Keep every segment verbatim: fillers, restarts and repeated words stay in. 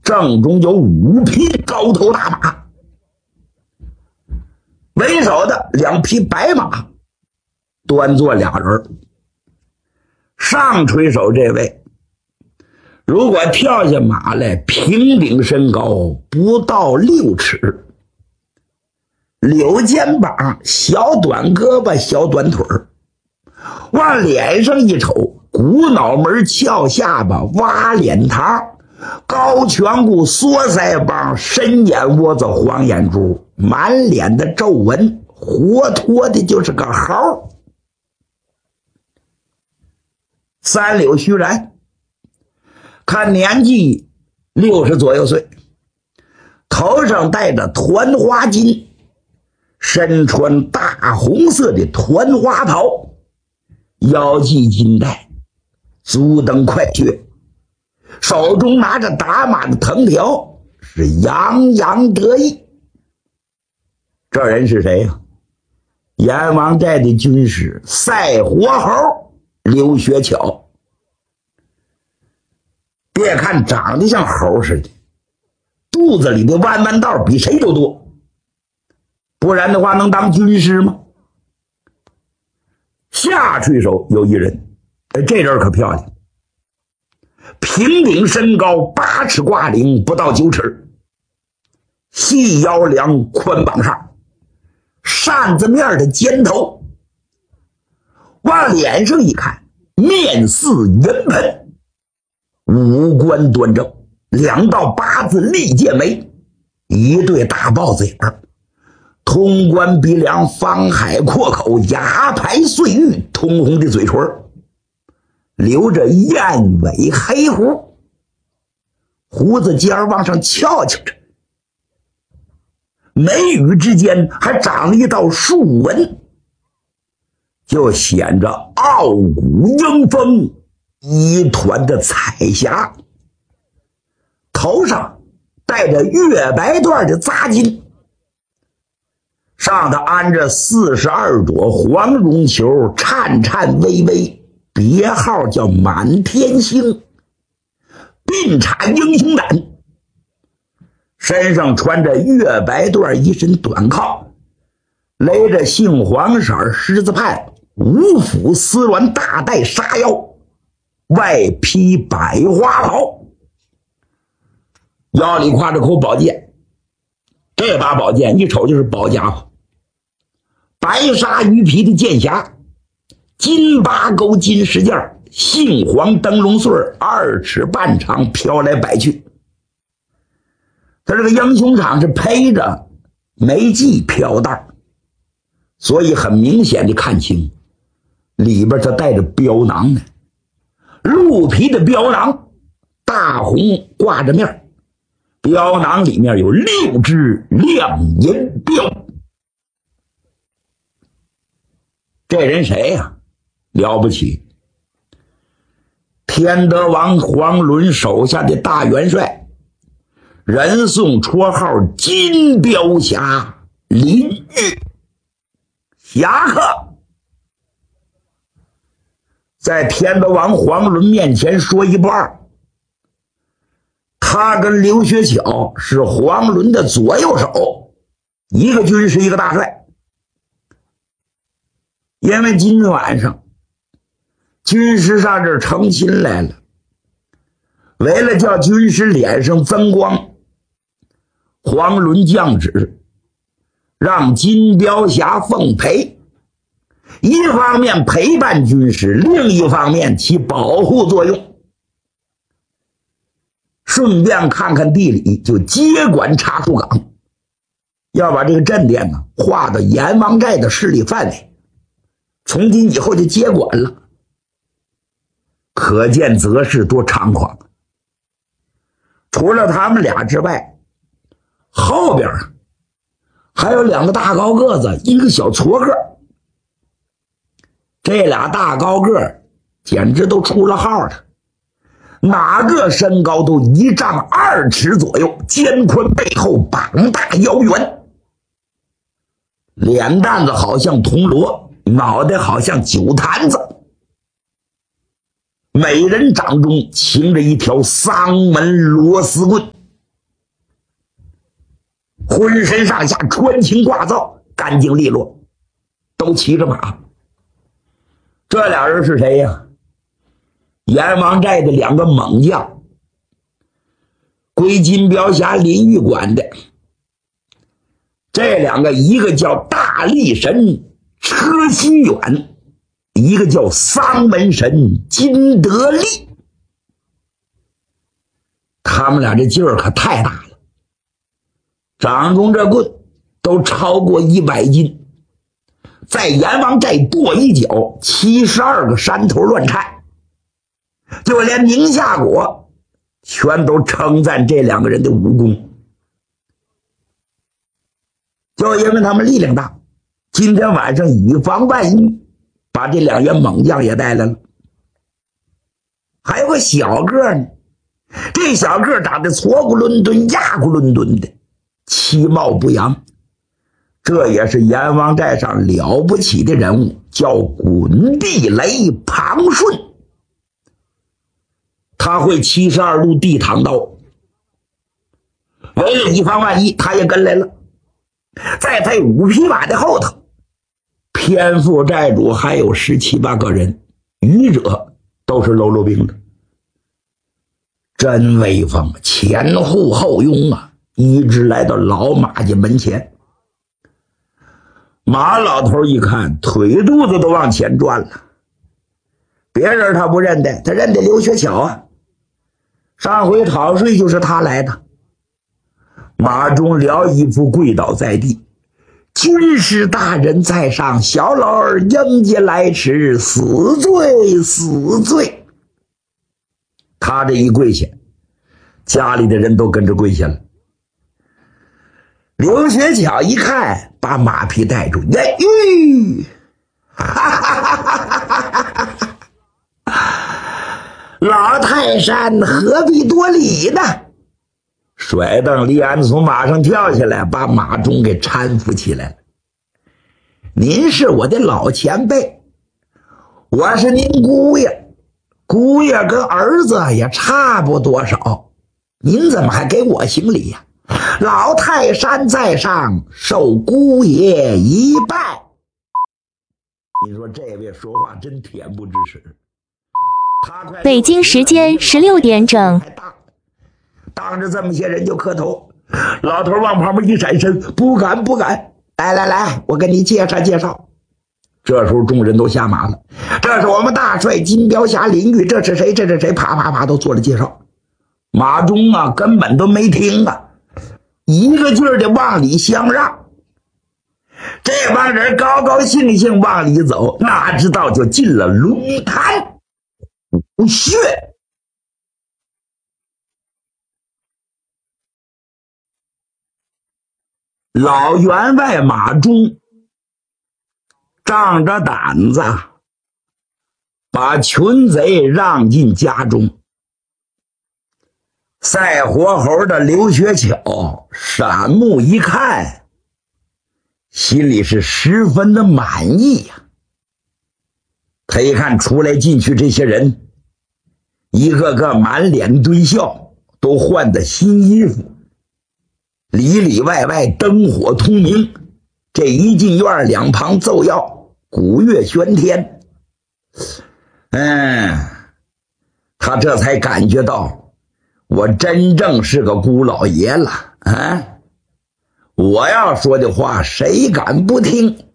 正中有五匹高头大马，为首的两匹白马端坐两人。上垂手这位如果跳下马来，平顶身高不到六尺，柳肩膀，小短胳膊，小短腿儿，往脸上一瞅，鼓脑门，翘下巴，挖脸膛，高颧骨，缩腮帮，深眼窝子，黄眼珠，满脸的皱纹，活脱的就是个猴。三柳虚然，看年纪六十左右岁，头上戴着团花巾，身穿大红色的团花袍，腰系金带，足蹬快靴，手中拿着打马的藤条，是洋洋得意。这人是谁呀？阎王寨的军师赛活猴刘学巧。别看长得像猴似的，肚子里的弯弯道比谁都多，不然的话能当军师吗？下垂手有一人，这人可漂亮，平顶身高八尺挂领，不到九尺，细腰梁，宽膀上，扇子面的尖头，往脸上一看，面似银盆，五官端正，两道八字利剑眉，一对大豹子眼儿，通关鼻梁，方海阔口，牙排碎玉，通红的嘴唇，留着燕尾黑胡，胡子尖往上翘翘着，眉宇之间还长了一道竖纹，就显着傲骨英风，一团的彩霞。头上戴着月白缎的扎巾，上头安着四十二朵黄绒球，颤颤巍巍，别号叫满天星，并插英雄胆。身上穿着月白缎一身短靠，勒着杏黄色狮子畔，五府丝鸾大带纱腰，外披百花袍，腰里挎着口宝剑。这把宝剑一瞅就是宝家伙，白纱鱼皮的剑匣，金八钩金石件，杏黄灯笼穗，二尺半长，飘来摆去。他这个英雄场是配着梅记飘带，所以很明显的看清里边他带着镖囊呢，鹿皮的镖囊，大红挂着面，镖囊里面有六只亮银镖。这人谁呀、啊？了不起，天德王黄伦手下的大元帅，人送绰号金镖侠林玉，侠客。在天德王黄伦面前说一不二，他跟刘学巧是黄伦的左右手，一个军师一个大帅。因为今天晚上军师上这儿成亲来了，为了叫军师脸上增光，黄伦降旨让金镖侠奉陪，一方面陪伴军师，另一方面起保护作用，顺便看看地理，就接管茶树岗，要把这个镇店呢划到阎王寨的势力范围，从今以后就接管了。可见则是多猖狂。除了他们俩之外，后边还有两个大高个子，一个小矬个。这俩大高个简直都出了号了，哪个身高都一丈二尺左右，肩宽背厚，膀大腰圆，脸蛋子好像铜锣，脑袋好像酒坛子，每人掌中擎着一条丧门螺丝棍， 浑身上下穿青挂造，干净利落，都骑着马。这俩人是谁呀？阎王寨的两个猛将，归金镖峡林玉管的。这两个，一个叫大力神车心远，一个叫丧门神金德利。他们俩这劲儿可太大了，掌中这棍都超过一百斤，在阎王寨跺一脚，七十二个山头乱颤。就连宁夏国全都称赞这两个人的武功。就因为他们力量大，今天晚上以防万一，把这两员猛将也带来了。还有个小个呢，这小个长得矬咕伦敦压咕伦敦的，其貌不扬，这也是阎王寨上了不起的人物，叫滚地雷庞顺。他会七十二路地堂刀，为了以防万一，他也跟来了。在他五匹马的后头，偏副寨主还有十七八个人，余者都是喽啰兵的。真威风，前呼后拥啊，一直来到老马家门前。马老头一看，腿肚子都往前转了。别人他不认得，他认得刘学巧啊，上回讨税就是他来的。马忠辽一副跪倒在地，军师大人在上，小老儿应节来迟，死罪死罪。他这一跪下，家里的人都跟着跪下了。刘学巧一看，把马匹带住，哎吁，哈哈哈哈哈哈！老泰山何必多礼呢？甩蹬立鞍从马上跳下来，把马忠给搀扶起来了。您是我的老前辈，我是您姑爷，姑爷跟儿子也差不多少，您怎么还给我行礼呀？老泰山在上，受姑爷一拜。你说这位说话真恬不知耻。 北京时间十六点整。 当着这么些人就磕头，老头往旁边一闪身，不敢不敢，来来来，我跟你介绍介绍。这时候众人都下马了，这是我们大帅金镖峡林玉，这是谁这是谁，啪啪啪都做了介绍。马忠啊根本都没听啊，一个劲儿的往里相让。这帮人高高兴兴往里走，哪知道就进了龙潭虎穴。老员外马忠仗着胆子，把群贼让进家中。赛活猴的刘学巧闪目一看，心里是十分的满意呀、啊。他一看出来进去这些人，一个个满脸堆笑，都换的新衣服，里里外外灯火通明，这一进院两旁奏耀，鼓乐喧天。嗯，他这才感觉到我真正是个姑老爷了啊！我要说的话谁敢不听？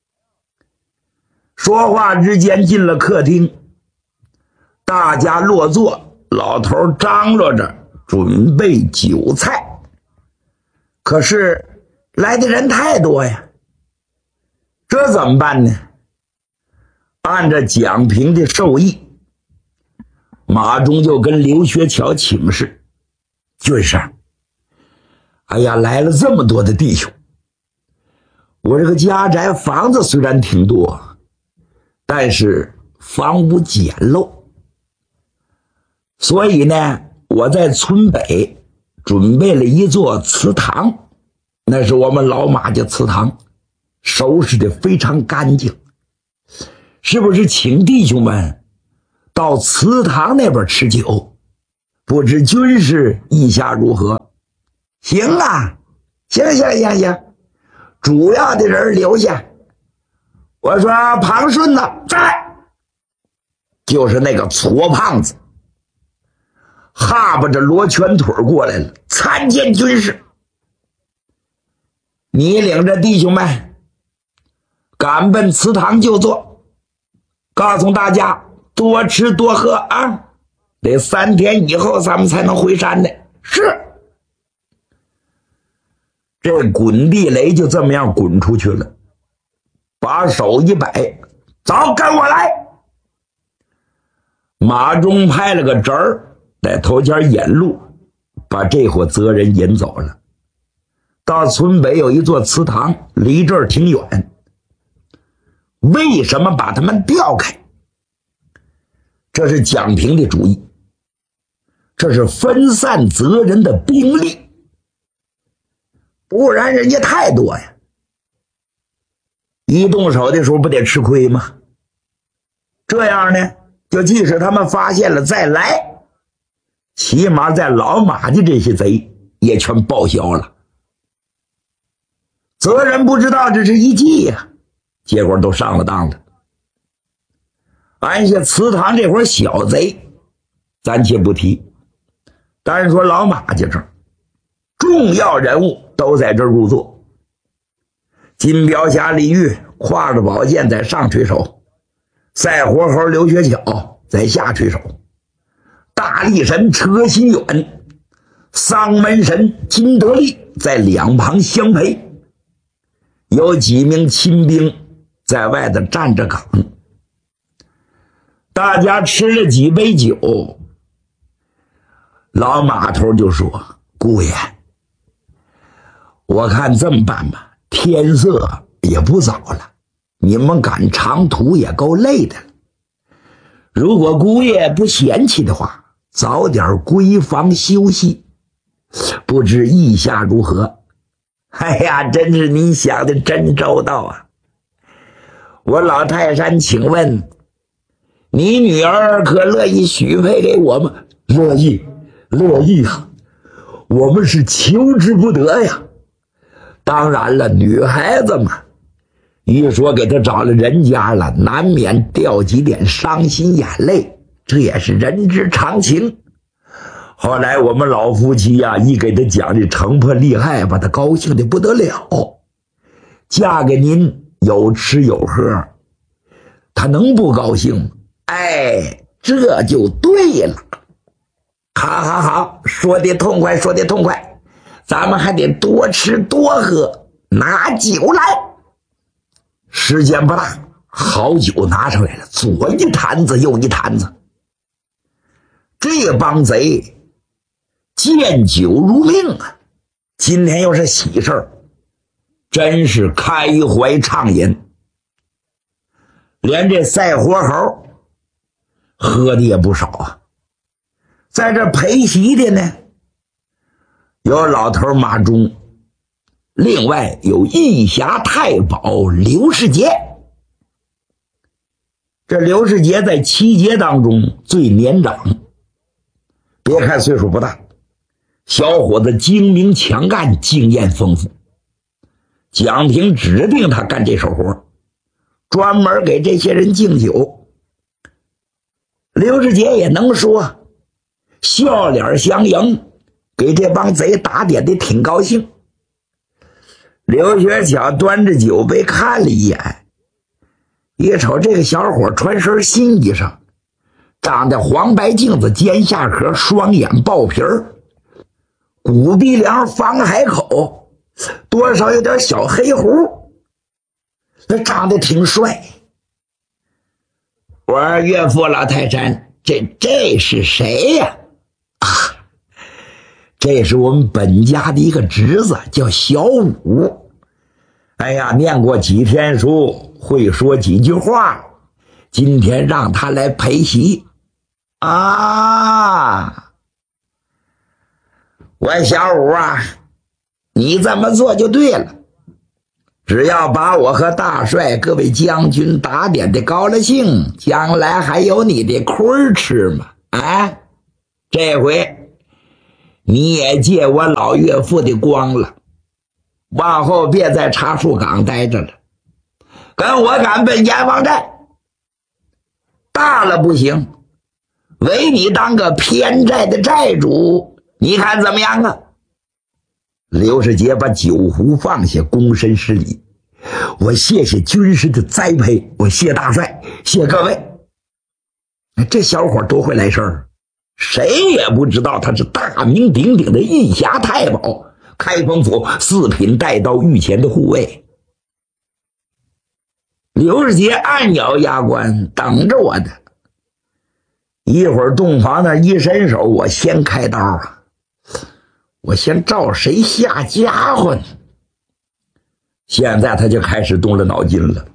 说话之间进了客厅，大家落座，老头张罗着准备酒菜。可是来的人太多呀，这怎么办呢？按照蒋平的授意，马忠就跟刘学巧请示，军师，哎呀，来了这么多的弟兄，我这个家宅房子虽然挺多，但是房屋简陋，所以呢，我在村北准备了一座祠堂，那是我们老马家祠堂，收拾的非常干净，是不是请弟兄们到祠堂那边吃酒？不知军师意下如何？行啊， 行行行行，主要的人留下。我说庞顺呢？在，就是那个矬胖子，哈巴着罗拳腿过来了，参见军师。你领着弟兄们赶奔祠堂就坐，告诉大家多吃多喝啊，得三天以后咱们才能回山呢。是。这滚地雷就这么样滚出去了，把手一摆，走，跟我来。马忠派了个侄儿在头前引路，把这伙责人引走了。到村北有一座祠堂，离这儿挺远。为什么把他们调开？这是蒋平的主意，这是分散责人的兵力，不然人家太多呀，一动手的时候不得吃亏吗？这样呢，就即使他们发现了再来，起码在老马的这些贼也全报销了。责人不知道这是一计呀、啊，结果都上了当了。按下祠堂这伙小贼暂且不提，但是说老马家这儿重要人物都在这儿入座。金彪侠李煜挎着宝剑在上垂手，赛活猴刘学巧在下垂手，大力神车心远、丧门神金德利在两旁相陪，有几名亲兵在外头站着岗。大家吃了几杯酒，老马头就说：姑爷，我看这么办吧，天色也不早了，你们赶长途也够累的了，如果姑爷不嫌弃的话，早点归房休息，不知意下如何？哎呀，真是您想的真周到啊！我老泰山，请问你女儿可乐意许配给我吗？乐意，乐意啊！我们是求之不得呀。当然了，女孩子嘛，一说给她找了人家了，难免掉几点伤心眼泪，这也是人之常情。后来我们老夫妻呀、啊，一给她讲的成破厉害，把她高兴的不得了。嫁给您有吃有喝，她能不高兴吗？哎，这就对了。好好好，说的痛快，说的痛快，咱们还得多吃多喝，拿酒来。时间不大，好酒拿上来了，左一坛子右一坛子。这帮贼见酒如命啊，今天又是喜事儿，真是开怀畅饮。连这赛活猴喝的也不少啊。在这陪席的呢，有老头马忠，另外有义侠太保刘世杰。这刘世杰在七杰当中最年长，别看岁数不大，小伙子精明强干，经验丰富。蒋平指定他干这手活，专门给这些人敬酒。刘世杰也能说，笑脸相迎，给这帮贼打点的挺高兴。刘学巧端着酒杯看了一眼，一瞅这个小伙穿身新衣裳，长得黄白镜子尖下颏，双眼爆皮儿，骨鼻梁方海口，多少有点小黑胡，那长得挺帅。我说岳父老泰山，这这是谁呀？啊，这是我们本家的一个侄子，叫小武。哎呀，念过几天书，会说几句话，今天让他来陪席啊。我小武啊，你这么做就对了，只要把我和大帅各位将军打点的高了兴，将来还有你的亏吃嘛。啊，这回你也借我老岳父的光了。 往后别在茶树岗待着了，跟我赶奔阎王寨。大了不行，委你当个偏寨的寨主，你看怎么样啊？刘世杰把酒壶放下，躬身施礼：我谢谢军师的栽培，我谢大帅，谢各位。这小伙多会来事儿，谁也不知道他是大名鼎鼎的义侠太保，开封府四品带刀御前的护卫。刘世杰暗咬牙关，等着我呢。一会儿洞房那一伸手，我先开刀啊！我先照谁下家伙呢？现在他就开始动了脑筋了，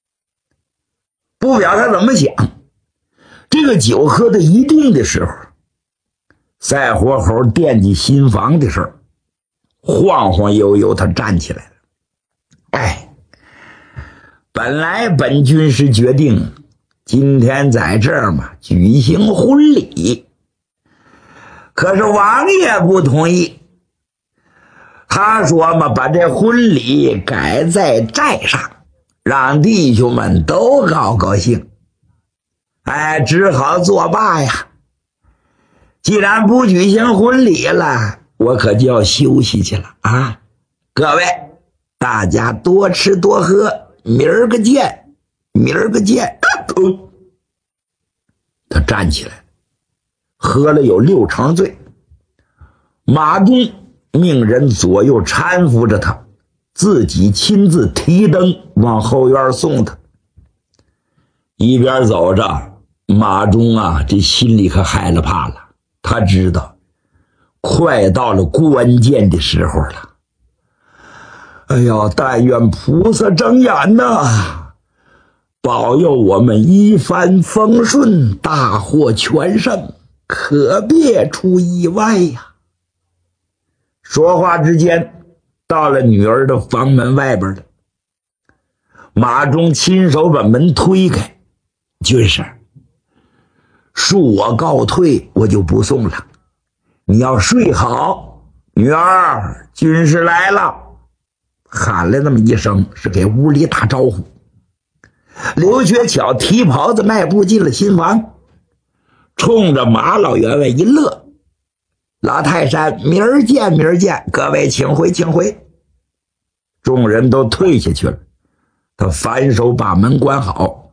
不表他怎么想。这个酒喝到一定的时候，赛火猴惦记新房的事儿，晃晃悠悠他站起来了。哎，本来本军师决定今天在这儿嘛举行婚礼，可是王爷不同意。他说嘛，把这婚礼改在寨上，让弟兄们都高高兴。哎，只好作罢呀。既然不举行婚礼了，我可就要休息去了啊！各位，大家多吃多喝，明儿个见，明儿个见。呃、他站起来，喝了有六成醉。马忠命人左右搀扶着他，自己亲自提灯往后院送他。一边走着，马忠啊，这心里可害了怕了。他知道快到了关键的时候了。哎呀，但愿菩萨睁眼呐，保佑我们一帆风顺，大获全胜，可别出意外呀。说话之间，到了女儿的房门外边了。马忠亲手把门推开：军师，恕我告退，我就不送了，你要睡好。女儿，军师来了。喊了那么一声，是给屋里打招呼。刘学巧提袍子迈步进了新房，冲着马老员外一乐：老泰山，明儿见，明儿见，各位请回，请回。众人都退下去了，他反手把门关好，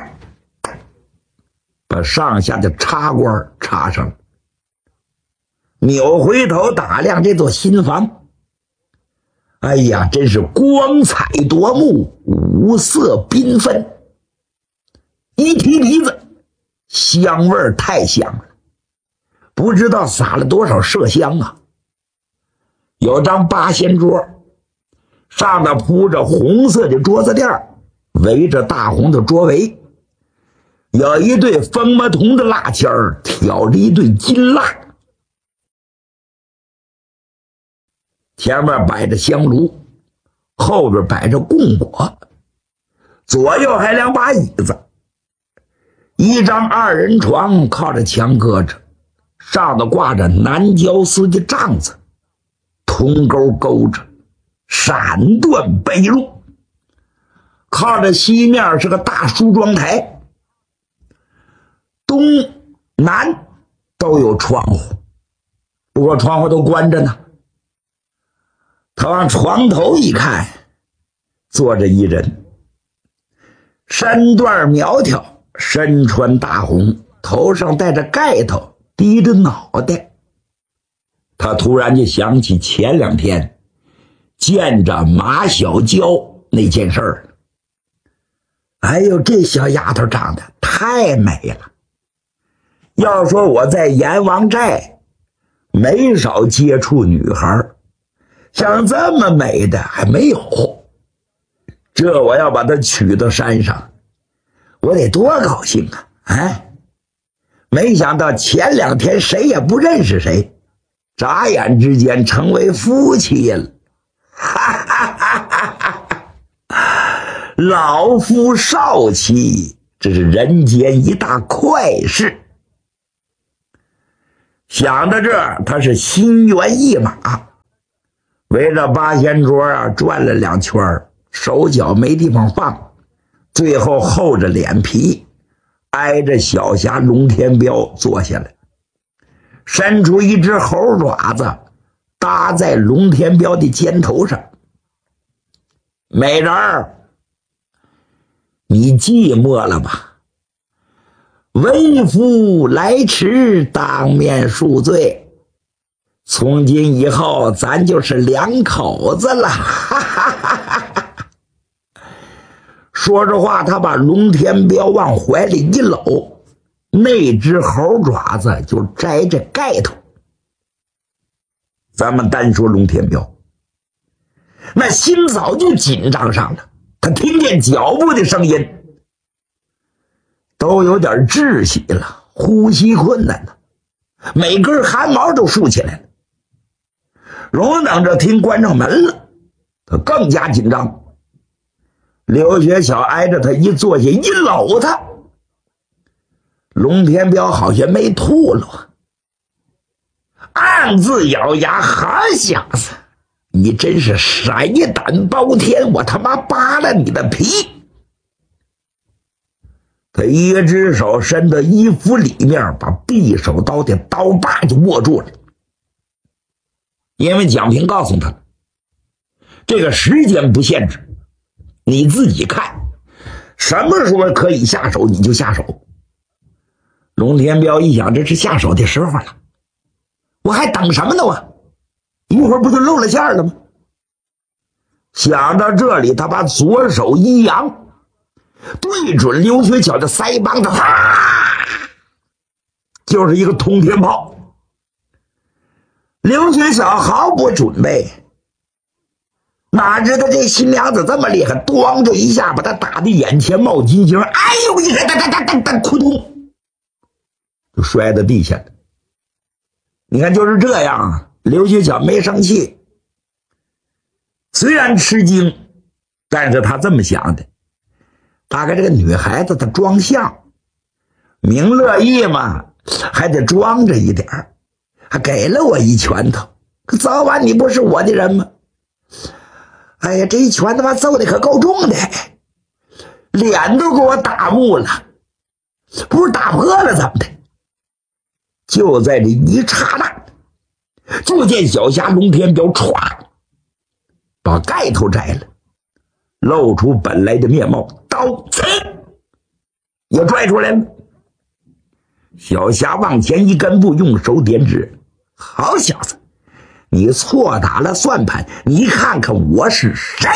把上下的插官插上了，扭回头打量这座新房。哎呀，真是光彩夺目，五色缤纷。一提鼻子，香味儿太香了，不知道撒了多少麝香啊。有张八仙桌，上头铺着红色的桌子垫，围着大红的桌围，有一对风魔铜的蜡签儿挑着一对金蜡，前面摆着香炉，后边摆着供果，左右还两把椅子，一张二人床靠着墙搁着，上头挂着南郊丝的帐子，铜钩勾着，闪缎被褥。靠着西面是个大梳妆台，东南都有窗户，不过窗户都关着呢。他往床头一看，坐着一人，身段苗条，身穿大红，头上戴着盖头，低着脑袋。他突然就想起前两天见着马小娇那件事儿了。哎呦，这小丫头长得太美了，要说我在阎王寨没少接触女孩，像这么美的还没有。这我要把她娶到山上，我得多高兴啊！哎，没想到前两天谁也不认识谁，眨眼之间成为夫妻了。哈哈哈哈哈！老夫少妻，这是人间一大快事。想到这儿，他是心猿意马， 围着八仙桌啊转了两圈，手脚没地方放，最后厚着脸皮挨着小侠龙天彪坐下来，伸出一只猴爪子搭在龙天彪的肩头上。美人儿，你寂寞了吧？为夫来迟，当面恕罪。从今以后，咱就是两口子了。哈哈哈哈。说着话，他把龙天彪往怀里一搂，那只猴爪子就摘着盖头。咱们单说龙天彪，那心早就紧张上了，他听见脚步的声音都有点窒息了，呼吸困难了，每根汗毛都竖起来了。荣等着听关上门了，他更加紧张。刘学巧挨着他一坐下，一搂他，龙天彪好像没吐了，暗自咬牙：好小子，你真是闪胆包天，我他妈扒了你的皮！他一只手伸到衣服里面，把匕首刀的刀把就握住了。因为蒋平告诉他，这个时间不限制，你自己看什么时候可以下手你就下手。龙天彪一想，这是下手的时候了，我还等什么呢？我一会儿不就露了馅了吗？想到这里，他把左手一扬，对准刘学巧的腮帮子，啪，就是一个通天炮。刘学巧毫不准备，哪知道这新娘子这么厉害，咣这一下把他打的眼前冒金星，哎呦一个哒哒哒哒哒，扑通就摔到地下了。你看就是这样，刘学巧没生气，虽然吃惊，但是他这么想的，大概这个女孩子她装相，明乐意嘛，还得装着一点儿，还给了我一拳头，可早晚你不是我的人吗？哎呀，这一拳他妈揍的可够重的，脸都给我打木了，不是打破了怎么的？就在这一刹那，就见小侠龙天彪歘把盖头摘了，露出本来的面貌，刀呲也拽出来了。小侠往前一根步，用手点指：好小子，你错打了算盘，你看看我是谁。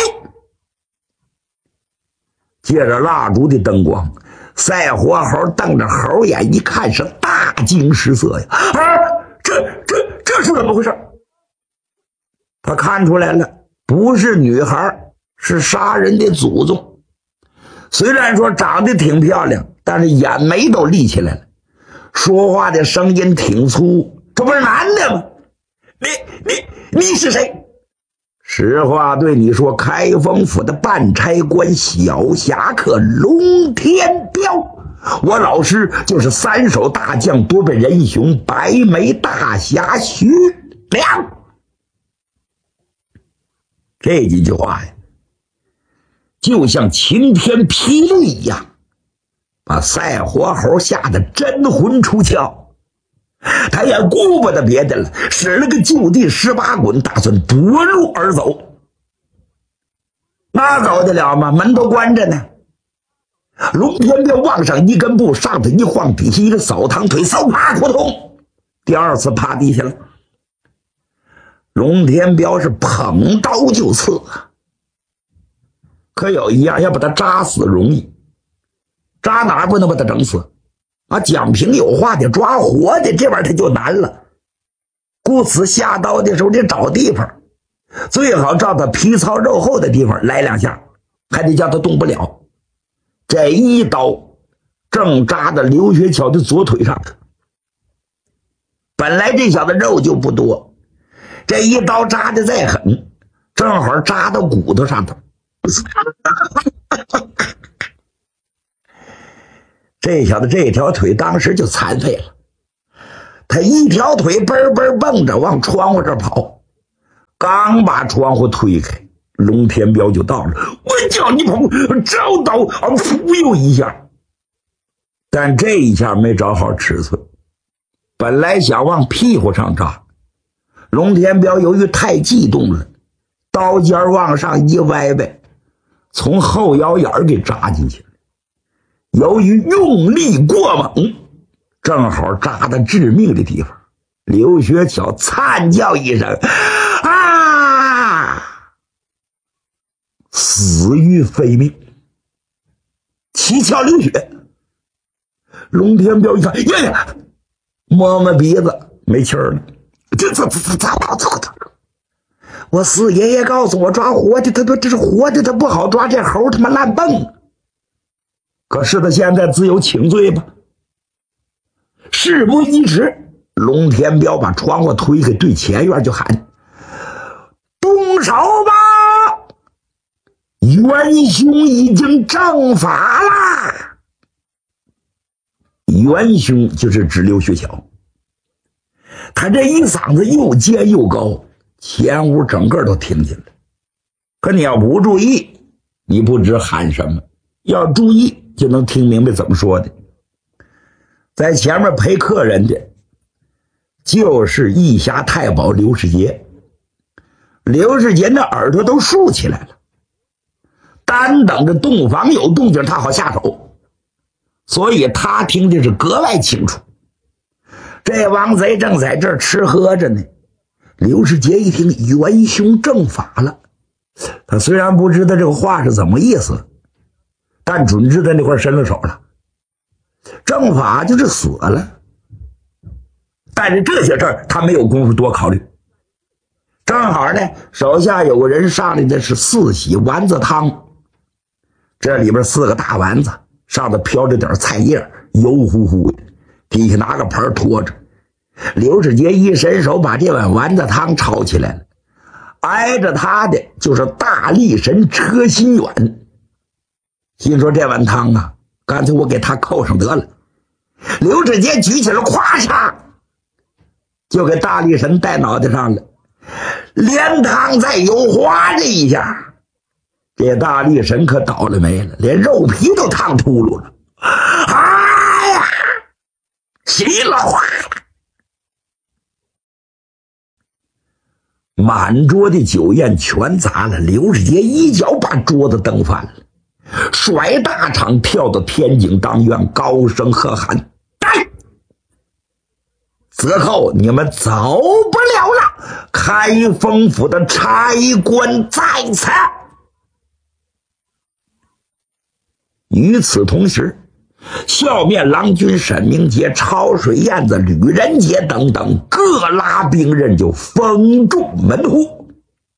借着蜡烛的灯光，赛活猴瞪着猴眼一看，是大惊失色呀！啊，这这这是怎么回事？他看出来了，不是女孩，是杀人的祖宗。虽然说长得挺漂亮，但是眼眉都立起来了，说话的声音挺粗，这不是男的吗？你你你是谁？实话对你说，开封府的办差官小侠客龙天彪，我老师就是三手大将多倍人雄白眉大侠徐良。这几句话呀，就像晴天霹雳一样，把赛活猴吓得真魂出窍。他也顾不得别的了，使了个就地十八滚，打算夺路而走。那走得了吗？门都关着呢。龙天彪往上一根步，上头一晃，底下一个扫堂腿，嗖啪扑通，第二次趴地下了。龙天彪是捧刀就刺啊，可有一样，要把他扎死容易，扎哪儿不能把他整死啊？蒋平有话得抓活的，这玩意儿他就难了。故此下刀的时候得找地方，最好照他皮糙肉厚的地方来两下，还得叫他动不了。这一刀正扎到刘学巧的左腿上，本来这小子肉就不多，这一刀扎的再狠，正好扎到骨头上头。这小子这条腿当时就残废了，他一条腿嘣嘣蹦着往窗户这跑， 刚把窗户推开，龙天彪就到了。我叫你跑，找到啊！扑悠一下，但这一下没找好尺寸，本来想往屁股上扎，龙天彪由于太激动了，刀尖往上一歪歪，从后腰眼给扎进去了。由于用力过猛，正好扎在致命的地方。刘学巧惨叫一声，啊！死于非命，七窍流血。龙天彪一看，呀呀，摸摸鼻子，没气儿了。这这这咋搞这个？我四爷爷告诉我，抓活的，他他这是活的，他不好抓，这猴他妈烂蹦。可是他现在只有请罪吧。事不宜迟，龙天彪把窗户推开，对前院就喊：“动手吧！元凶已经正法啦！”元凶就是指刘学巧，他这一嗓子又尖又高，前屋整个都听见了。可你要不注意，你不知喊什么；要注意，就能听明白怎么说的。在前面陪客人的就是义侠太保刘世杰。刘世杰的耳朵都竖起来了，单等着洞房有动静他好下手，所以他听的是格外清楚。这王贼正在这儿吃喝着呢，刘世杰一听元凶正法了，他虽然不知道这个话是怎么意思，但准知道那块伸了手了。正法就是死了，但是这些事儿他没有功夫多考虑。正好呢，手下有个人上来的是四喜丸子汤，这里边四个大丸子，上头飘着点菜叶，油乎乎的，底下拿个盆托着。刘世杰一伸手把这碗丸子汤抄起来了，挨着他的就是大力神车心远。心说这碗汤啊，干脆我给他扣上得了。刘世杰举起了，咵嚓就给大力神带脑袋上了，连汤再油划这一下，这大力神可倒了霉了，连肉皮都烫秃噜了。哎呀，稀里哗啦，满桌的酒宴全砸了。刘世杰一脚把桌子蹬翻了，甩大场跳到天井当院，高声喝喊：“来，此后你们走不了了，开封府的差官在此。”与此同时，笑面郎君沈明杰、潮水燕子吕仁杰等等各拉兵刃就封住门户。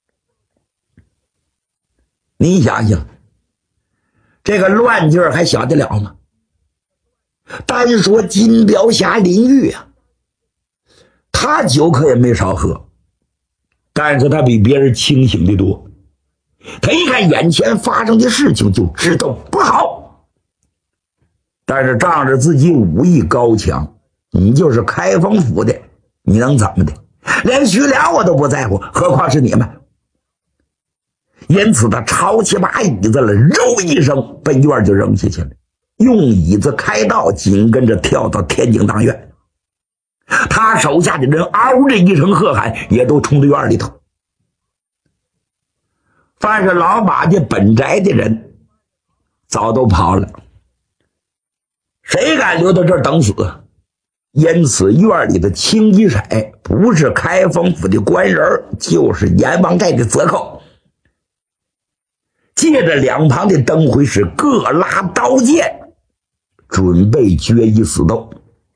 你想想，这个乱劲儿还小得了吗？单说金雕侠林玉啊，他酒可也没少喝，但是他比别人清醒得多。他一看眼前发生的事情就知道不好，但是仗着自己武艺高强，你就是开封府的，你能怎么的？连徐良我都不在乎，何况是你们。因此他抄起把椅子了，肉一声奔院就扔下去了，用椅子开道，紧跟着跳到天井当院。他手下的人嗷的一声喝喊，也都冲到院里头。凡是老马家本宅的人早都跑了，谁敢留到这儿等死？因此院里的清一色不是开封府的官人，就是阎王寨的贼寇。借着两旁的灯会是各拉刀剑，准备决一死斗。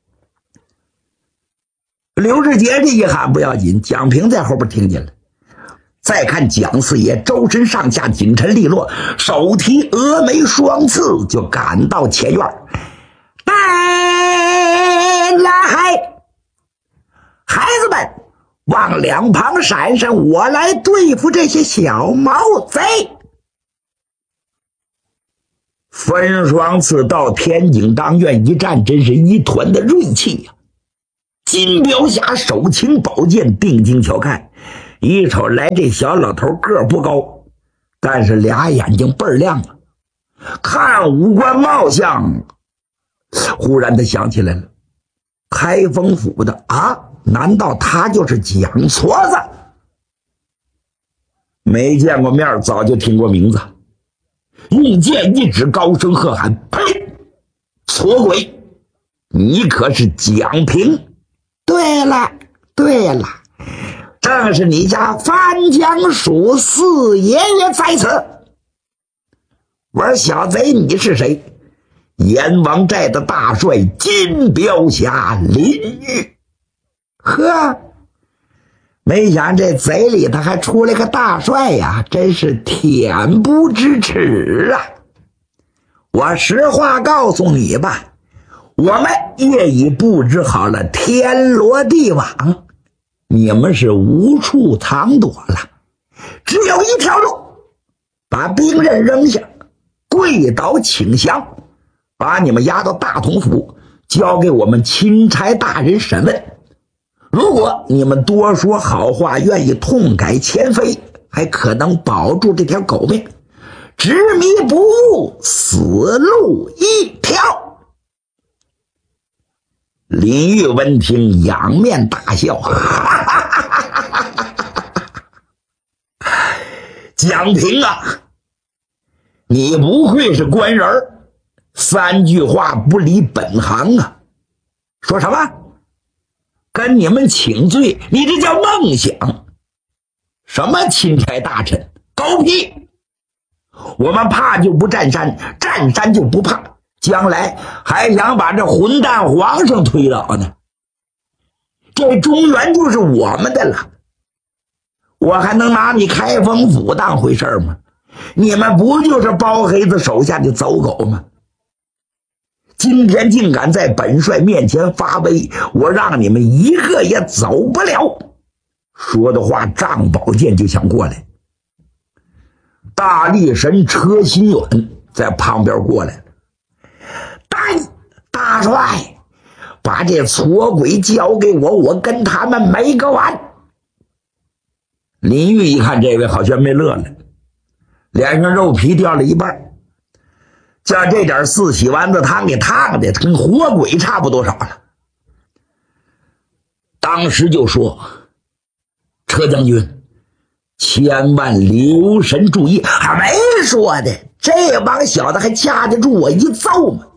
刘世杰这一喊不要紧，蒋平在后边听见了。再看蒋四爷周身上下紧沉利落，手提峨眉双刺就赶到前院。带来，孩子们往两旁闪闪，我来对付这些小毛贼。分双刺到天井当院一站，真是一团的锐气呀、啊！金镖侠手擎宝剑，定睛瞧看， 一瞅来这小老头个儿不高，但是俩眼睛倍儿亮啊，看五官貌相。忽然他想起来了，开封府的啊，难道他就是蒋矬子？没见过面，早就听过名字。用剑一指，高声喝喊：呸！矬鬼，你可是蒋平？对了对了，正是你家番江署四爷爷在此。我说小贼，你是谁？阎王寨的大帅金镖侠林玉。呵，没想这贼里头还出来个大帅呀，真是恬不知耻啊！我实话告诉你吧，我们业已布置好了天罗地网，你们是无处藏躲了，只有一条路，把兵刃扔下，跪倒请降，把你们押到大同府，交给我们钦差大人审问。如果你们多说好话，愿意痛改前非，还可能保住这条狗命。执迷不悟，死路一条。林玉闻听，仰面大笑，蒋平啊，你不愧是官人，三句话不离本行啊！说什么？跟你们请罪，你这叫梦想。什么钦差大臣，狗屁！我们怕就不占山，占山就不怕，将来还想把这混蛋皇上推倒呢。这中原就是我们的了，我还能拿你开封府当回事吗？你们不就是包黑子手下的走狗吗？今天竟敢在本帅面前发威，我让你们一个也走不了。说的话，仗宝剑就想过来。大力神车心远在旁边过来了，大大帅，把这矬鬼交给我，我跟他们没个完。林玉一看这位好像没乐了，脸上肉皮掉了一半，叫这点四喜丸子汤给烫的跟活鬼差不多少了。当时就说，车将军千万留神注意，还没说的，这帮小子还掐得住我一揍吗？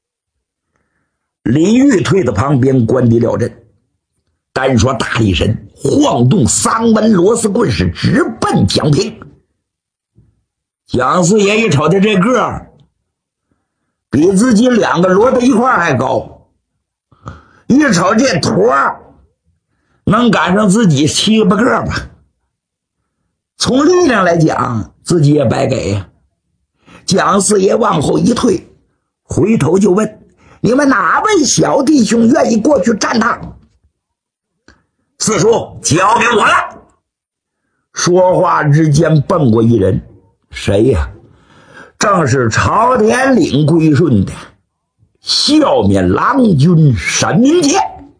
林玉退到旁边关敌料阵，单说大力神晃动三文螺丝棍是直奔蒋平。蒋四爷一瞅他这个儿比自己两个摞到一块还高，一瞅这坨能赶上自己七八个吧，从力量来讲自己也白给呀。蒋四爷往后一退，回头就问，你们哪位小弟兄愿意过去战他？四叔，交给我了。说话之间蹦过一人，谁呀？正是朝天岭归顺的笑面郎君沈明杰。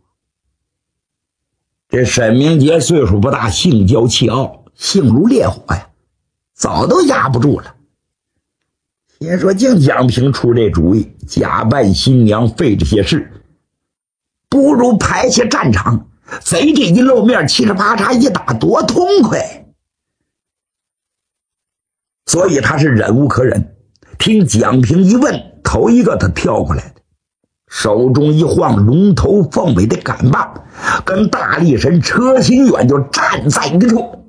这沈明杰岁数不大，性骄气傲，性如烈火呀，早都压不住了。先说净蒋平出这主意，假扮新娘费这些事，不如排下战场，贼这一露面，嘁哩啪嚓一打，多痛快。所以他是忍无可忍。听蒋平一问，头一个他跳过来的，手中一晃龙头凤尾的杆棒，跟大力神车心远就站在一处。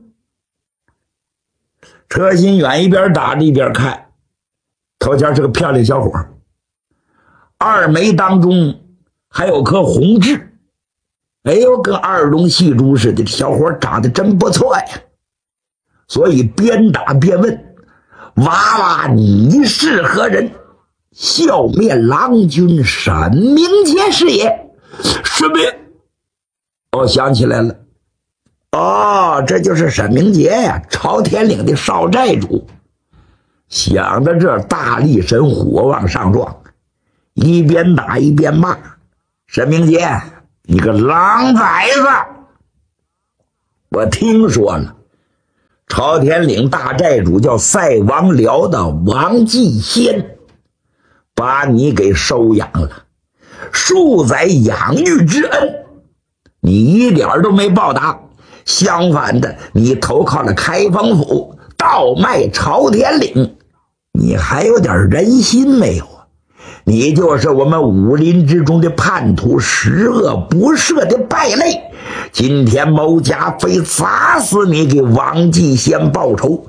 车心远一边打着一边看，头前是个漂亮小伙，二眉当中还有颗红痣，哎呦，跟二龙戏珠似的，小伙长得真不错呀。所以边打边问，娃娃你是何人？笑面郎君沈明杰是也。沈明，我想起来了，哦，这就是沈明杰呀，朝天岭的少寨主。想到这，大力神火往上撞，一边打一边骂，沈明杰，你个狼崽子， 我听说了，朝天岭大寨主叫赛王僚的王继先，把你给收养了，数载养育之恩，你一点都没报答，相反的，你投靠了开封府，倒卖朝天岭，你还有点人心没有啊？你就是我们武林之中的叛徒，十恶不赦的败类。今天某家非砸死你，给王继先报仇。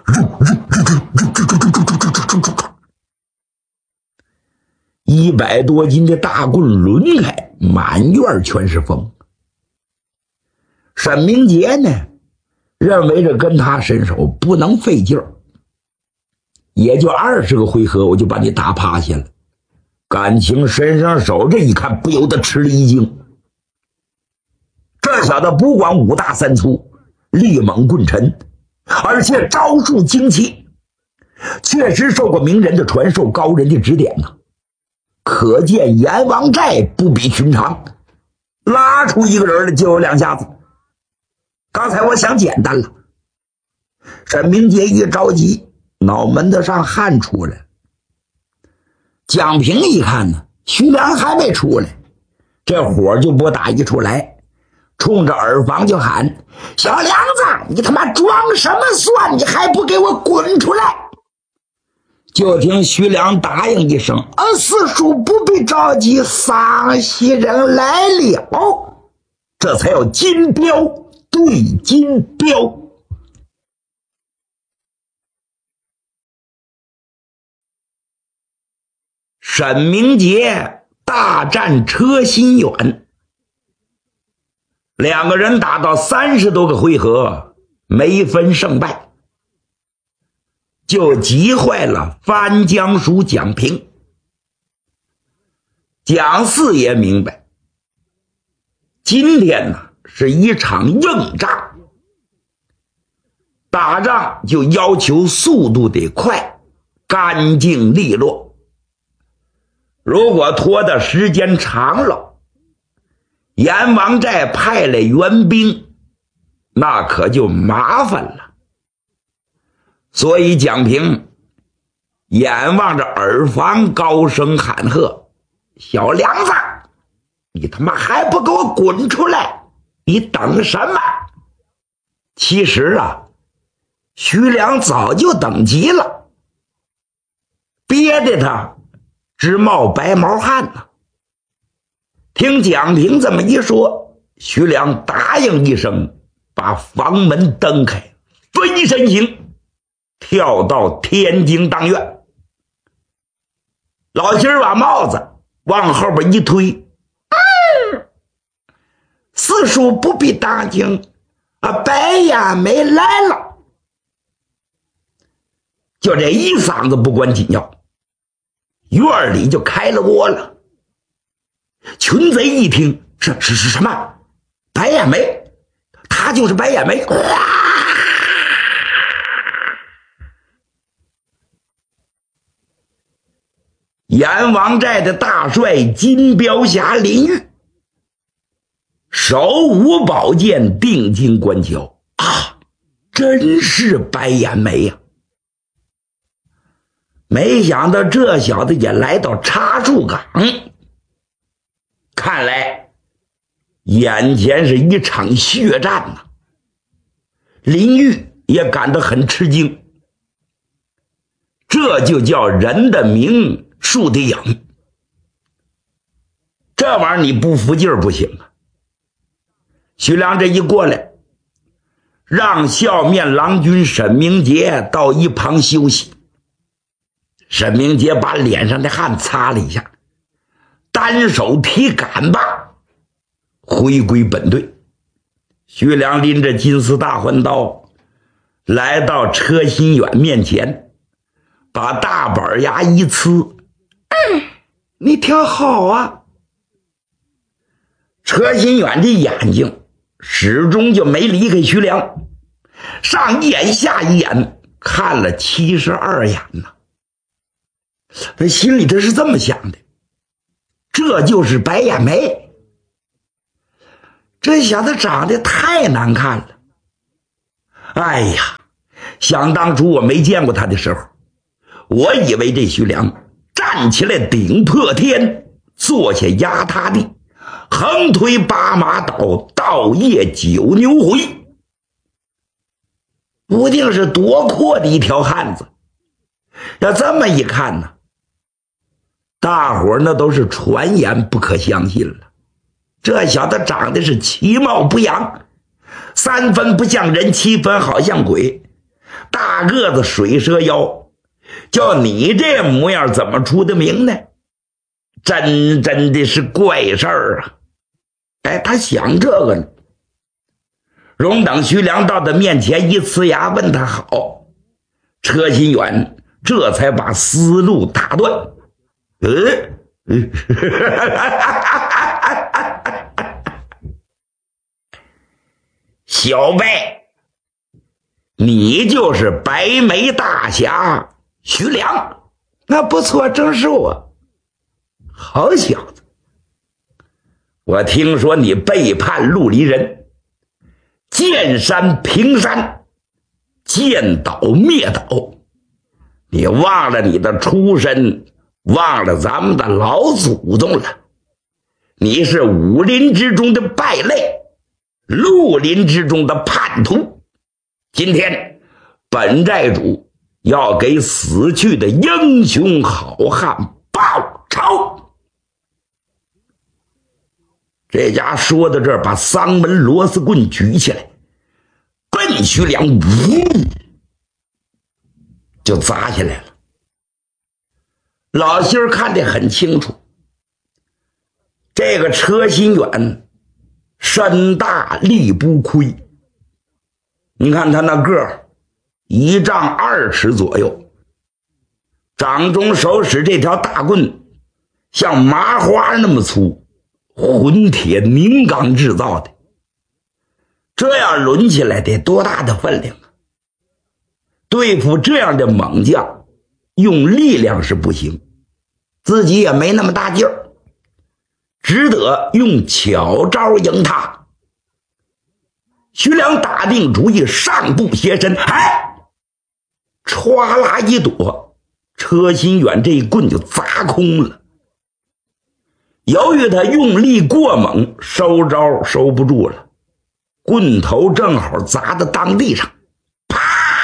一百多斤的大棍抡开，满院全是风。沈明杰呢，认为这跟他伸手不能费劲儿，也就二十个回合我就把你打趴下了。感情伸上手，这一看不由得吃了一惊。这小子不光五大三粗，力猛棍沉，而且招数精奇，确实受过名人的传授，高人的指点呐。可见阎王寨不比寻常，拉出一个人来就有两下子。刚才我想简单了，沈明杰一着急，脑门子上汗出来。蒋平一看呢，徐良还没出来，这火就不打一处来，冲着耳房就喊：小梁子，你他妈装什么蒜，你还不给我滚出来！就听徐良答应一声：啊，四叔不必着急，桑西人来了。这才有金镖对金镖。沈明杰大战车心远，两个人打到三十多个回合，没分胜败，就急坏了番江署蒋平。蒋四爷明白，今天呢是一场硬仗，打仗就要求速度得快，干净利落。如果拖的时间长了，阎王寨派来援兵，那可就麻烦了。所以蒋平眼望着耳房，高声喊喝：小梁子，你他妈还不给我滚出来，你等什么？其实啊，徐良早就等急了，憋得他直冒白毛汗呢。听蒋平这么一说，徐良答应一声，把房门蹬开，飞身行，跳到天津当院。老七儿把帽子往后边一推：嗯，四叔不必当惊啊，白眼梅来了。就这一嗓子不关紧要，院里就开了锅了。群贼一听，是是是什么？白眼梅，他就是白眼梅。阎王寨的大帅金镖侠林玉，手舞宝剑，定睛观瞧啊，真是白眼梅呀！没想到这小子也来到插树岗，看来眼前是一场血战呐。林玉也感到很吃惊，这就叫人的名，树的影，这玩意儿你不服劲儿不行啊。徐良这一过来，让笑面郎君沈明杰到一旁休息。沈明杰把脸上的汗擦了一下，单手提杆把回归本队。徐良拎着金丝大环刀来到车心远面前，把大板牙一呲：嗯，你挺好啊。车心远的眼睛始终就没离开徐良，上一眼下一眼看了七十二眼呢。他心里这是这么想的，这就是白眼梅，这小子长得太难看了， 哎呀，想当初我没见过他的时候，我以为这徐良站起来顶破天，坐下压塌地，横推八马倒，倒夜九牛回，不定是多阔的一条汉子。要这么一看呢，大伙儿那都是传言，不可相信了。这小子长得是其貌不扬，三分不像人，七分好像鬼，大个子水蛇腰，叫你这模样怎么出的名呢？真真的是怪事儿啊！哎，他想这个呢。荣等徐良到他面前一呲牙，问他好，车心远这才把思路打断。嗯，小辈，你就是白眉大侠徐良？那不错，正是我。好小子，我听说你背叛绿林人，见山平山，见岛灭岛，你忘了你的出身，忘了咱们的老祖宗了。你是武林之中的败类，绿林之中的叛徒。今天本寨主要给死去的英雄好汉报仇。这家说到这儿，把丧门螺丝棍举起来，奔徐良呜就砸下来了。老心儿看得很清楚，这个车心远身大力不亏，你看他那个儿一丈二尺左右，掌中手使这条大棍像麻花那么粗，混铁凝钢制造的，这样抡起来得多大的分量啊！对付这样的猛将，用力量是不行，自己也没那么大劲儿，只得用巧招赢他。徐良打定主意，上步斜身，哎，歘啦一躲，车心远这一棍就砸空了。由于他用力过猛，收招收不住了，棍头正好砸在当地上，啪，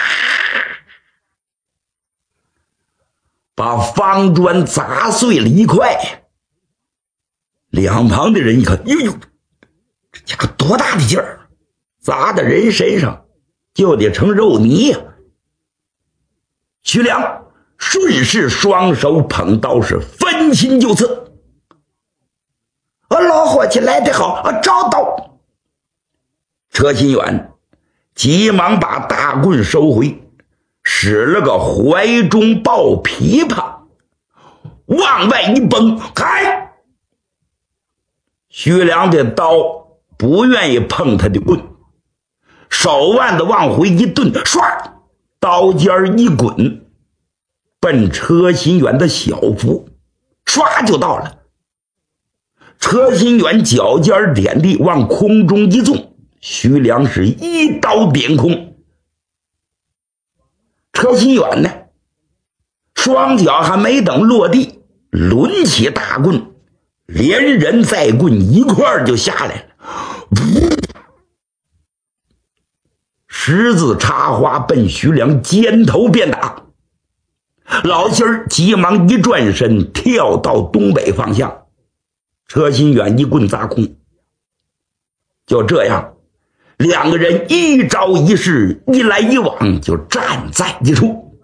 把方砖砸碎了一块。两旁的人一看，呦呦，这家伙多大的劲儿，砸在人身上就得成肉泥呀！徐良顺势双手捧刀，是分心就刺。老伙计来得好，招刀！车心远急忙把大棍收回，使了个怀中抱琵琶，往外一崩，开！徐良的刀不愿意碰他的棍，手腕子往回一顿，唰，刀尖一滚，奔车心远的小腹，唰就到了。车心远脚尖点地，往空中一纵，徐良是一刀点空。车心远呢，双脚还没等落地，抡起大棍，连人带棍一块儿就下来了，十字插花奔徐良肩头便打。老心儿急忙一转身，跳到东北方向，车心远一棍砸空。就这样，两个人一招一式，一来一往，就战在一处。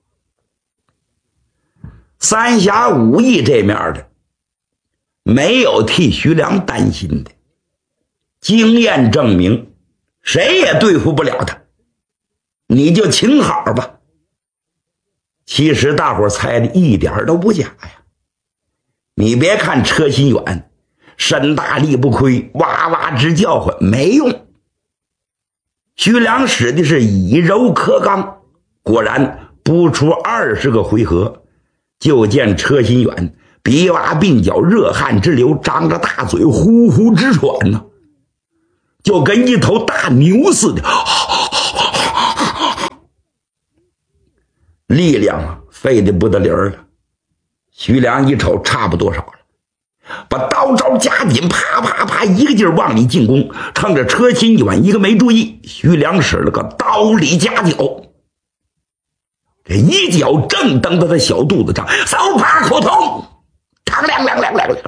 三侠五义这面的没有替徐良担心的，经验证明谁也对付不了他，你就请好吧。其实大伙猜的一点都不假呀。你别看车心远身大力不亏，哇哇直叫唤，没用。徐良使的是以柔克刚，果然不出二十个回合，就见车心远鼻洼鬓角热汗直流，张着大嘴呼呼直喘呢，就跟一头大牛似的， 力量费得不得了了。徐良一瞅差不多少了，把刀招加紧，啪啪啪一个劲儿往里进攻，趁着车心远一个没注意，徐良使了个刀里夹脚，这一脚正蹬到他小肚子上，嗖啪口痛，嘡亮亮亮亮亮，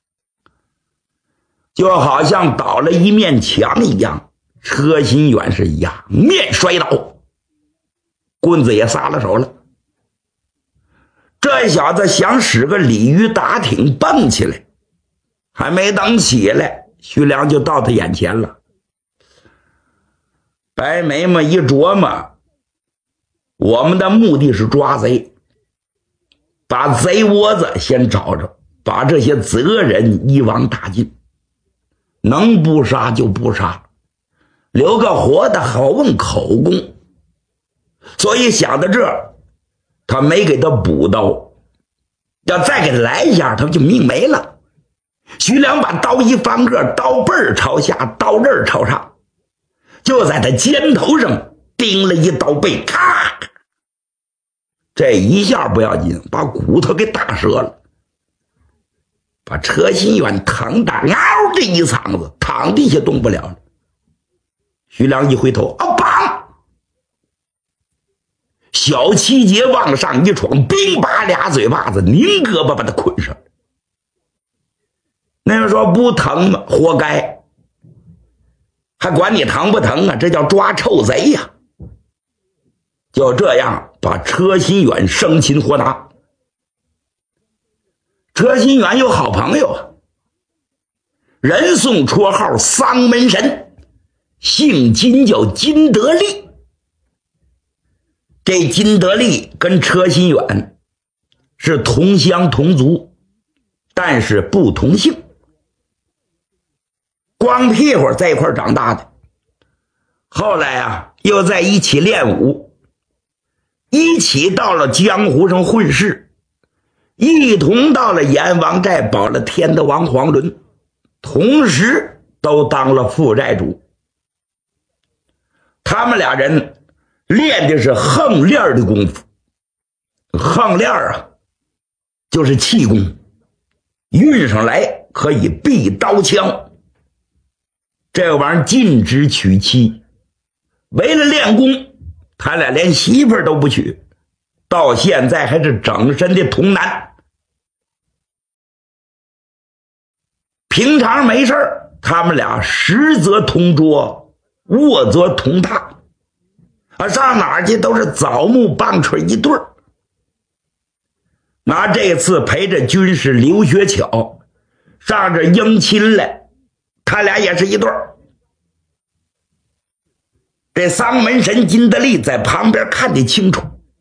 就好像倒了一面墙一样。车心远是仰面摔倒，棍子也撒了手了。这小子想使个鲤鱼打挺蹦起来，还没等起来，徐良就到他眼前了。白眉毛一琢磨，我们的目的是抓贼，把贼窝子先找着，把这些责人一网打尽，能不杀就不杀，留个活的好问口供。所以想到这儿，他没给他补刀，要再给他来一下，他就命没了。徐良把刀一翻个，刀背儿朝下，刀刃朝上，就在他肩头上钉了一刀背，咔！这一下不要紧，把骨头给打折了，把车心远疼打嗷的一嗓子，躺地下动不了了。徐良一回头，啊，砰！小七节往上一闯，冰把俩嘴巴子拧胳膊把他捆上。那人说不疼吗？活该，还管你疼不疼啊？这叫抓臭贼呀！就这样把车心远生擒活拿。车心远有好朋友啊，人送绰号丧门神，姓金叫金德利。这金德利跟车心远是同乡同族，但是不同姓，光屁股在一块长大的。后来啊，又在一起练武，一起到了江湖上混世，一同到了阎王寨保了天德王黄伦，同时都当了副寨主。他们俩人练的是横练的功夫。横练啊，就是气功，运上来可以避刀枪。这玩意儿禁止娶妻，为了练功，他俩连媳妇儿都不娶，到现在还是整身的童男。平常没事儿，他们俩实则同桌，卧则同榻，啊，上哪儿去都是枣木棒槌一对儿。拿这次陪着军师刘学巧上这迎亲来，他俩也是一对儿。这丧门神金德利在旁边看得清楚，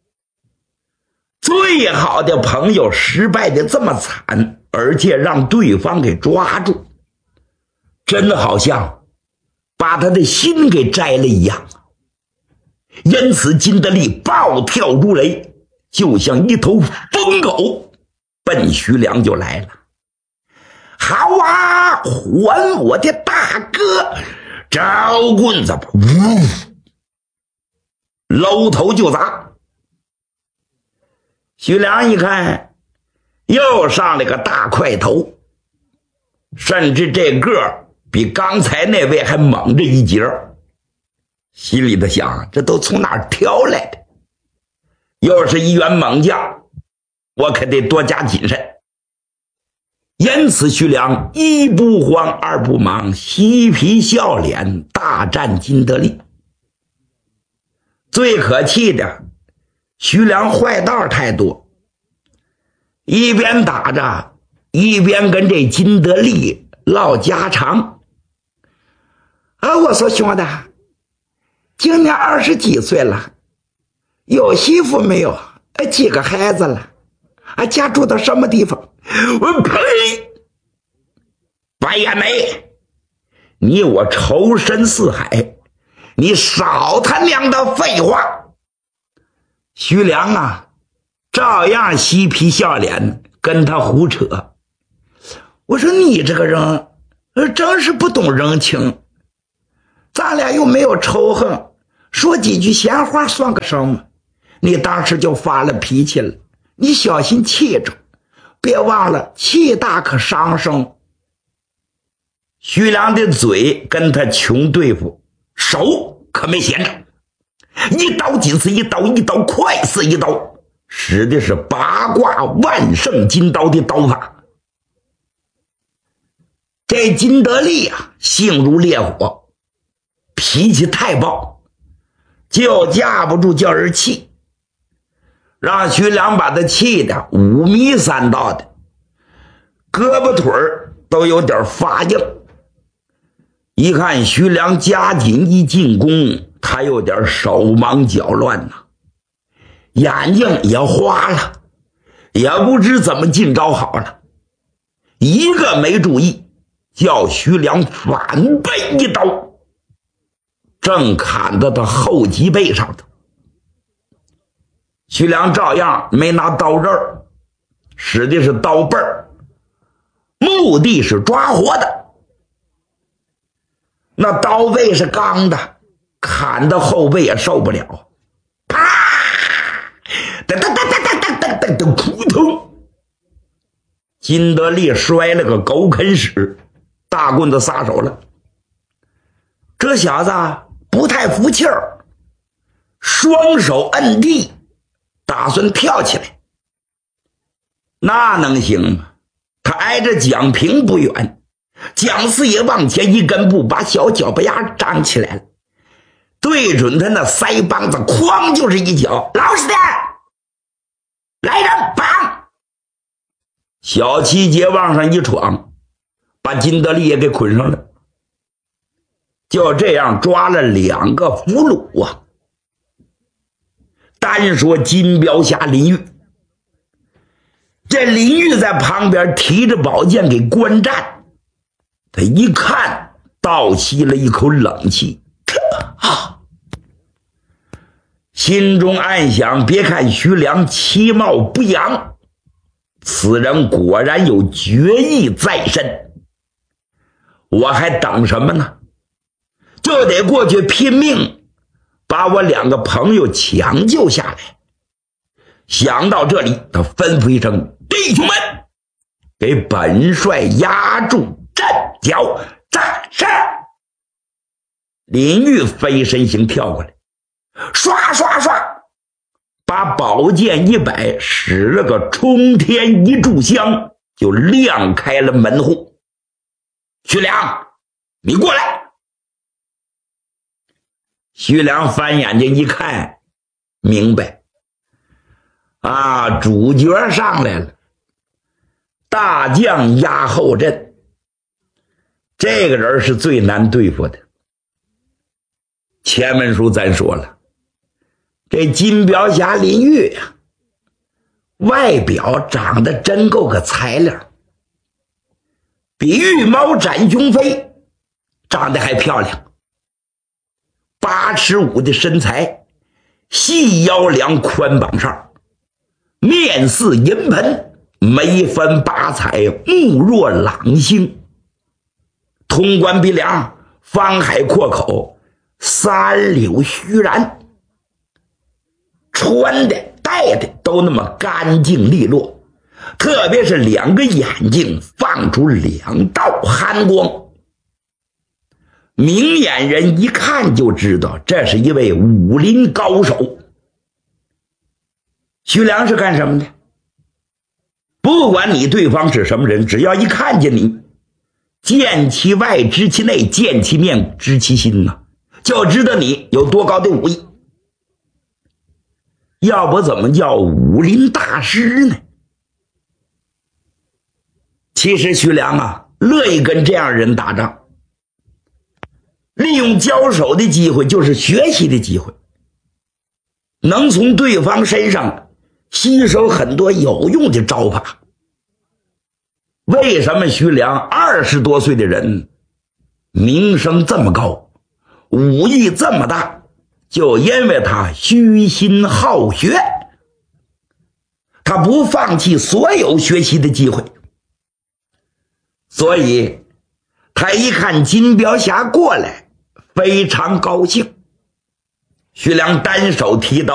最好的朋友失败的这么惨，而且让对方给抓住，真的好像把他的心给摘了一样啊！因此金德利暴跳如雷，就像一头疯狗奔徐良就来了。好啊，还我的大哥！招棍子，呜，搂头就砸。徐良一看，又上了个大块头，甚至这个比刚才那位还猛着一截，心里头想，这都从哪儿挑来的？又是一员猛将，我可得多加谨慎。因此徐良一不慌二不忙，嬉皮笑脸大战金德利。最可气的，徐良坏道太多，一边打着一边跟这金德利唠家常。啊，我说兄弟，今年二十几岁了，有媳妇没有？几个孩子了？啊，家住到什么地方？我呸！白眼眉，你我仇深似海，你少他娘的废话！徐良啊，照样嬉皮笑脸跟他胡扯。我说你这个人真是不懂人情，咱俩又没有仇恨，说几句闲话算个什么？ 你当时就发了脾气了，你小心气着，别忘了气大可伤身。徐良的嘴跟他穷对付，手可没闲着，一刀紧似一刀，一刀快似一刀，使的是八卦万圣金刀的刀法。这金德利啊，性如烈火，脾气太暴，就架不住叫人气，让徐良把他气得五迷三道的，胳膊腿儿都有点发硬。一看徐良加紧一进攻，他有点手忙脚乱呐，眼睛也花了，也不知怎么进招好了，一个没注意，叫徐良反背一刀，正砍到他后脊背上头。徐良照样没拿刀刃，使的是刀背儿，目的是抓活的。那刀背是钢的，砍到后背也受不了，啪！噔噔噔噔噔噔噔噔，扑通！金德利摔了个狗啃屎，大棍子撒手了。这小子不太服气儿，双手摁地，打算跳起来。那能行吗？他挨着蒋平不远，蒋四爷往前一根步，把小脚巴丫张起来了，对准他那腮帮子哐就是一脚，老实点，来人绑！小七节往上一闯，把金德利也给捆上了。就这样抓了两个俘虏啊。单说金彪侠林玉，这林玉在旁边提着宝剑给观战，他一看倒吸了一口冷气，啊，心中暗想，别看徐良其貌不扬，此人果然有决意在身，我还等什么呢？就得过去拼命把我两个朋友抢救下来。想到这里，他吩咐一声，弟兄们，给本帅压住阵脚，战士。林玉飞身形跳过来，刷刷刷，把宝剑一摆，使了个冲天一炷香，就亮开了门户。徐良，你过来。徐良翻眼睛一看，明白啊，主角上来了，大将压后阵，这个人是最难对付的。前文书咱说了，这金彪侠林玉呀、啊，外表长得真够个材料，比玉猫展雄飞长得还漂亮。八尺五的身材，细腰梁宽膀上，面似银盆，眉分八彩，目若朗星，通关鼻梁，方海阔口，三绺须髯，穿的戴的都那么干净利落，特别是两个眼睛放出两道寒光，明眼人一看就知道这是一位武林高手。徐良是干什么的？不管你对方是什么人，只要一看见你，见其外知其内，见其面知其心呐、啊，就知道你有多高的武艺。要不怎么叫武林大师呢？其实徐良啊，乐意跟这样人打仗，利用交手的机会就是学习的机会，能从对方身上吸收很多有用的招法。为什么徐良二十多岁的人名声这么高，武艺这么大？就因为他虚心好学，他不放弃所有学习的机会。所以他一看金彪侠过来，非常高兴。徐良单手提刀